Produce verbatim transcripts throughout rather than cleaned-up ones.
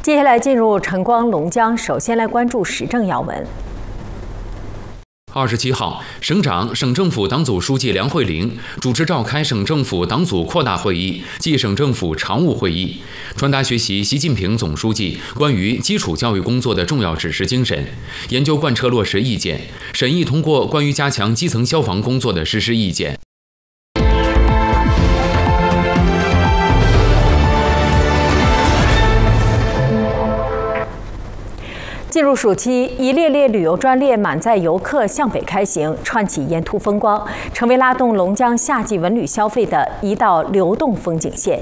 接下来进入晨光龙江，首先来关注时政要闻。 二十七号，省长、省政府党组书记梁慧玲主持召开省政府党组扩大会议暨省政府常务会议，传达学习习近平总书记关于基础教育工作的重要指示精神，研究贯彻落实意见，审议通过关于加强基层消防工作的实施意见。 进入暑期，一列列旅游专列满载游客向北开行，串起沿途风光，成为拉动龙江夏季文旅消费的一道流动风景线。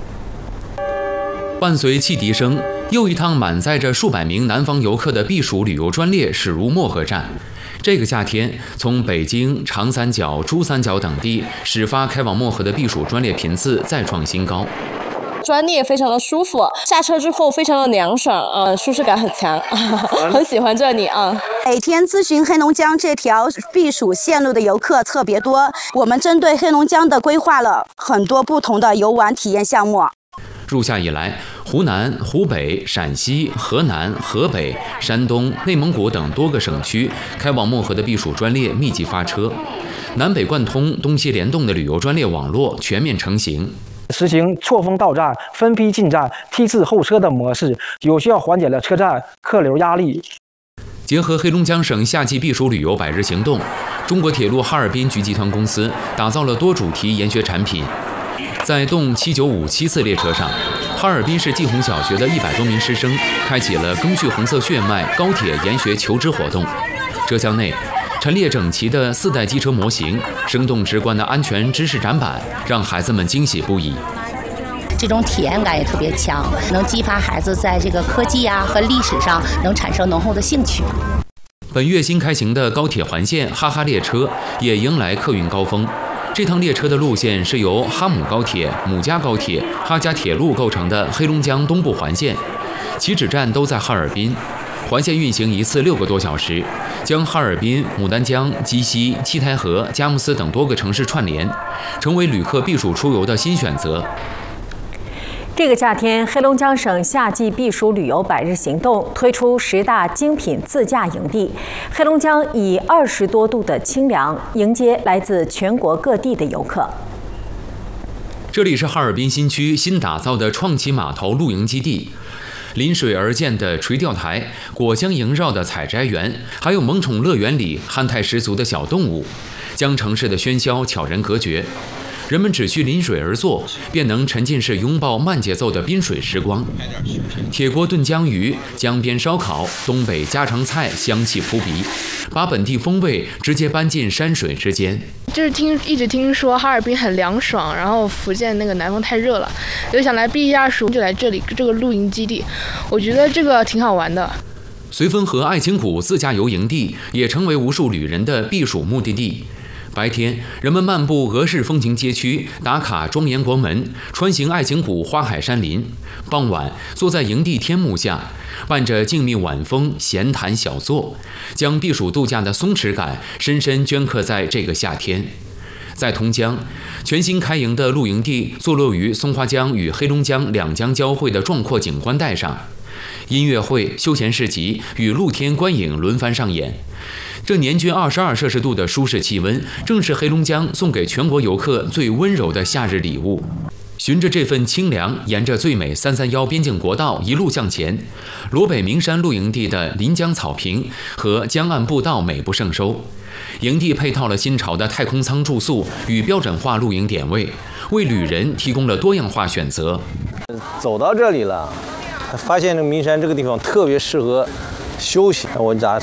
伴随汽笛声，又一趟满载着数百名南方游客的避暑旅游专列驶入漠河站。这个夏天，从北京、长三角、珠三角等地始发开往漠河的避暑专列频次再创新高。 专列非常的舒服，下车之后非常的凉爽，呃，舒适感很强，很喜欢这里啊。 每天咨询黑龙江这条避暑线路的游客特别多，我们针对黑龙江的规划了很多不同的游玩体验项目。 入夏以来，湖南、湖北、陕西、河南、河北、山东、内蒙古等多个省区开往漠河的避暑专列密集发车，南北贯通、东西联动的旅游专列网络全面成型。 实行错峰到站、分批进站、梯次候车的模式，有效缓解了车站客流压力。 结合黑龙江省夏季避暑旅游百日行动，中国铁路哈尔滨局集团公司打造了多主题研学产品。在动七九五七次列车上，哈尔滨市季红小学的一百多名师生开启了赓续红色血脉高铁研学求知活动。车厢内陈列整齐的四代机车模型，生动直观的安全知识展板，让孩子们惊喜不已。 这种体验感也特别强，能激发孩子在这个科技啊和历史上能产生浓厚的兴趣。 本月新开行的高铁环线哈哈列车也迎来客运高峰。这趟列车的路线是由哈姆高铁、姆家高铁、哈家铁路构成的黑龙江东部环线，起止站都在哈尔滨。环线运行一次六个多小时，将哈尔滨、牡丹江、鸡西、七台河、佳木斯等多个城市串联，成为旅客避暑出游的新选择。 这个夏天，黑龙江省夏季避暑旅游百日行动推出十大精品自驾营地。黑龙江以二十多度的清凉迎接来自全国各地的游客。 这里是哈尔滨新区新打造的创启码头露营基地。临水而建的垂钓台，果香萦绕的采摘园，还有萌宠乐园里憨态十足的小动物，将城市的喧嚣悄然隔绝。人们只需临水而坐，便能沉浸式拥抱慢节奏的滨水时光。铁锅炖江鱼、江边烧烤、东北家常菜香气扑鼻，把本地风味直接搬进山水之间。 就是听一直听说哈尔滨很凉爽，然后福建那个南风太热了，就想来避一下暑，就来这里这个露营基地，我觉得这个挺好玩的。 绥芬河爱情谷自驾游营地也成为无数旅人的避暑目的地。白天，人们漫步俄式风情街区，打卡庄严国门，穿行爱情谷花海山林。傍晚，坐在营地天幕下，伴着静谧晚风，闲谈小坐，将避暑度假的松弛感深深镌刻在这个夏天。在同江，全新开营的露营地坐落于松花江与黑龙江两江交汇的壮阔景观带上，音乐会、休闲市集与露天观影轮番上演。这年均二十二摄氏度的舒适气温，正是黑龙江送给全国游客最温柔的夏日礼物。循着这份清凉，沿着最美三三幺边境国道一路向前，罗北名山露营地的临江草坪和江岸步道美不胜收。营地配套了新潮的太空舱住宿与标准化露营点位，为旅人提供了多样化选择。 走到这里了，发现这名山这个地方特别适合休息，我咋